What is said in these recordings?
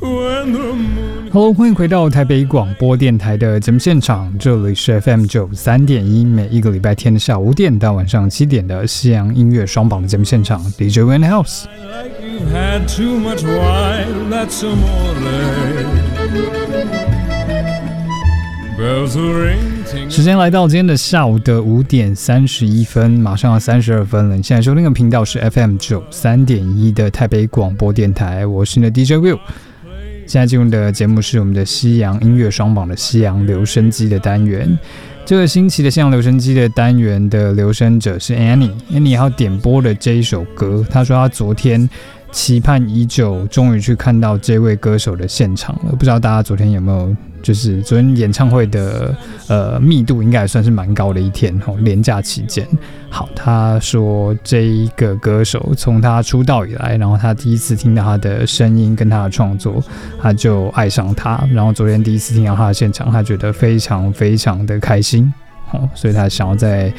Hello， 欢迎回到台北广播电台的节目现场，这里是 FM93.1，每一个礼拜天的下午5点到晚上7点的西洋音乐双榜的节目现场 ，DJ in the house。时间来到今天的下午的5点31分，马上要32分了。你现在收听的频道是 FM93.1 的台北广播电台，我是你的 DJ Will。现在进入的节目是我们的西洋音乐双榜的西洋留声机的单元。这个星期的西洋留声机的单元的留声者是 Annie 要点播的这一首歌。他说他昨天期盼已久，终于去看到这位歌手的现场了。不知道大家昨天有没有，就是昨天演唱会的密度应该也算是蛮高的一天连假期间。好，他说这一个歌手从他出道以来，然后他第一次听到他的声音跟他的创作，他就爱上他。然后昨天第一次听到他的现场，他觉得非常非常的开心，所以他想要在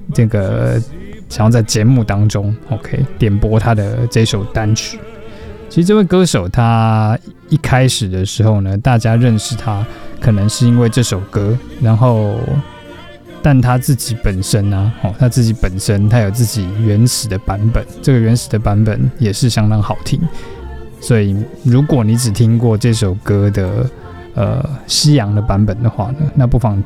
节目当中 ，OK 点播他的这首单曲。其实这位歌手他一开始的时候呢，大家认识他可能是因为这首歌，然后但他自己本身啊，他有自己原始的版本，这个原始的版本也是相当好听。所以如果你只听过这首歌的西洋的版本的话呢，那不妨